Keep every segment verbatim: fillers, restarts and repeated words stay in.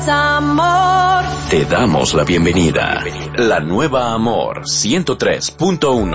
Amor. Te damos la bienvenida. La nueva Amor ciento tres punto uno.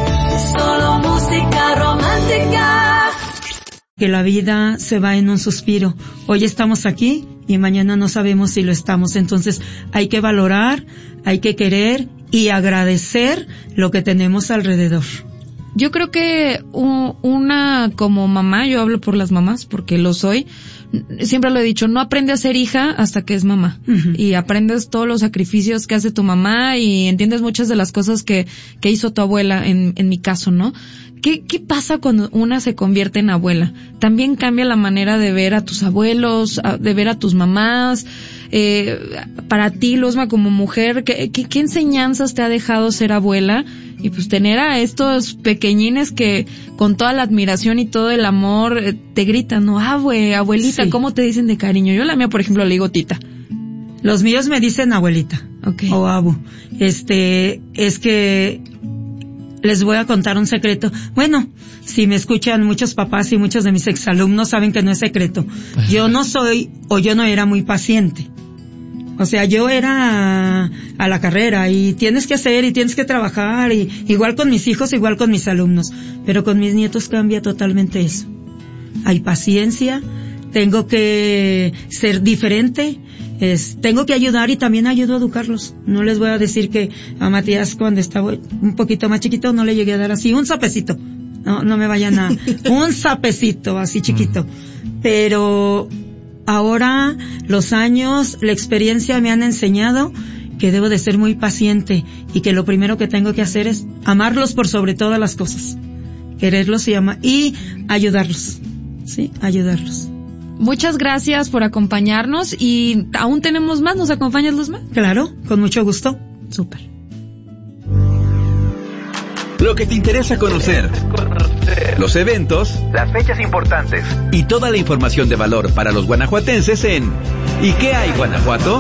Solo música romántica. Que la vida se va en un suspiro. Hoy estamos aquí y mañana no sabemos si lo estamos. Entonces hay que valorar, hay que querer y agradecer lo que tenemos alrededor. Yo creo que una como mamá, yo hablo por las mamás porque lo soy, siempre lo he dicho, no aprende a ser hija hasta que es mamá. Uh-huh. Y aprendes todos los sacrificios que hace tu mamá y entiendes muchas de las cosas que, que hizo tu abuela, en, en mi caso, ¿no? ¿Qué, qué pasa cuando una se convierte en abuela? También cambia la manera de ver a tus abuelos, de ver a tus mamás. Eh, para ti, Luzma, como mujer, ¿qué, qué, ¿qué enseñanzas te ha dejado ser abuela? Y pues tener a estos pequeñines que con toda la admiración y todo el amor eh, te gritan, ¿no? Abue, abuelita, sí. ¿Cómo te dicen de cariño? Yo la mía, por ejemplo, le digo tita. Los míos me dicen abuelita. Okay. O abu. Este, es que les voy a contar un secreto. Bueno, si me escuchan muchos papás y muchos de mis exalumnos saben que no es secreto. Yo no soy, o yo no era muy paciente. O sea, yo era a, a la carrera y tienes que hacer y tienes que trabajar y igual con mis hijos, igual con mis alumnos. Pero con mis nietos cambia totalmente eso. Hay paciencia, tengo que ser diferente, es, tengo que ayudar y también ayudo a educarlos. No les voy a decir que a Matías cuando estaba un poquito más chiquito no le llegué a dar así un zapecito. No, no me vayan a... un zapecito así chiquito. Pero ahora los años, la experiencia me han enseñado que debo de ser muy paciente y que lo primero que tengo que hacer es amarlos por sobre todas las cosas. Quererlos y amar y ayudarlos. Sí, ayudarlos. Muchas gracias por acompañarnos y aún tenemos más. ¿Nos acompañas, Luzma? Claro, con mucho gusto. Súper. Lo que te interesa conocer, los eventos, las fechas importantes y toda la información de valor para los guanajuatenses en ¿Y qué hay, Guanajuato?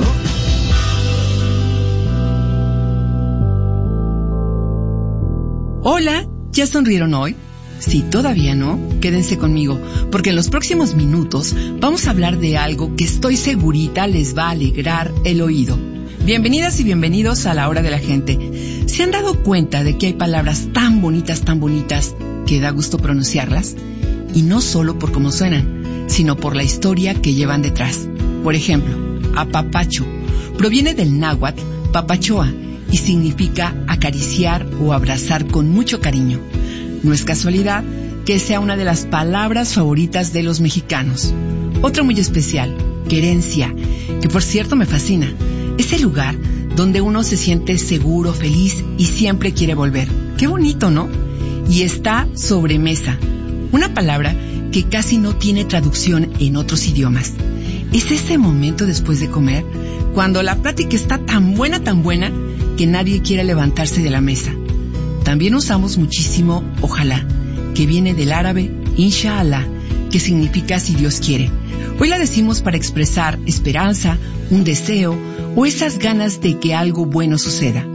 Hola, ¿ya sonrieron hoy? Si todavía no, quédense conmigo, porque en los próximos minutos vamos a hablar de algo que estoy segurita les va a alegrar el oído. Bienvenidas y bienvenidos a La Hora de la Gente. ¿Se han dado cuenta de que hay palabras tan bonitas, tan bonitas, que da gusto pronunciarlas? Y no solo por cómo suenan, sino por la historia que llevan detrás. Por ejemplo, apapacho proviene del náhuatl papachoa y significa acariciar o abrazar con mucho cariño. No es casualidad que sea una de las palabras favoritas de los mexicanos. Otra muy especial, querencia, que por cierto me fascina. Es el lugar donde uno se siente seguro, feliz y siempre quiere volver. Qué bonito, ¿no? Y está sobremesa, una palabra que casi no tiene traducción en otros idiomas. Es ese momento después de comer, cuando la plática está tan buena, tan buena, que nadie quiere levantarse de la mesa. También usamos muchísimo ojalá, que viene del árabe inshallah, que significa si Dios quiere. Hoy la decimos para expresar esperanza, un deseo o esas ganas de que algo bueno suceda.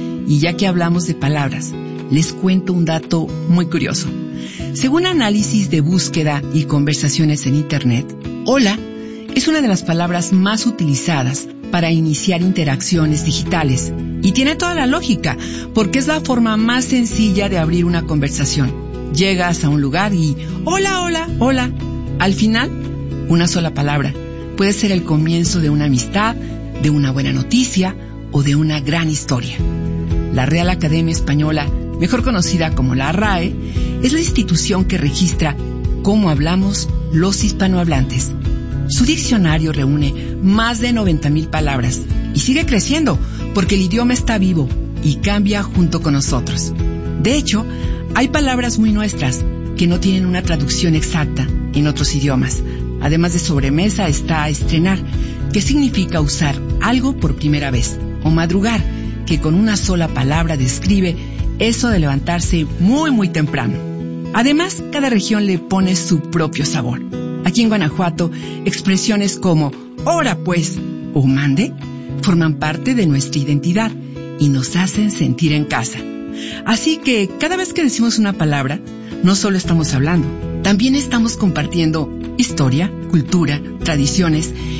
Y ya que hablamos de palabras, les cuento un dato muy curioso. Según análisis de búsqueda y conversaciones en Internet, hola es una de las palabras más utilizadas para iniciar interacciones digitales. Y tiene toda la lógica, porque es la forma más sencilla de abrir una conversación. Llegas a un lugar y hola, hola, hola. Al final, una sola palabra puede ser el comienzo de una amistad, de una buena noticia o de una gran historia. La Real Academia Española, mejor conocida como la R A E, es la institución que registra cómo hablamos los hispanohablantes. Su diccionario reúne más de noventa mil palabras y sigue creciendo porque el idioma está vivo y cambia junto con nosotros. De hecho, hay palabras muy nuestras que no tienen una traducción exacta en otros idiomas. Además de sobremesa está estrenar, que significa usar algo por primera vez, o madrugar, que con una sola palabra describe eso de levantarse muy muy temprano. Además, cada región le pone su propio sabor. Aquí en Guanajuato, expresiones como ¡ora pues! o ¡mande! forman parte de nuestra identidad y nos hacen sentir en casa. Así que cada vez que decimos una palabra, no solo estamos hablando, también estamos compartiendo historia, cultura, tradiciones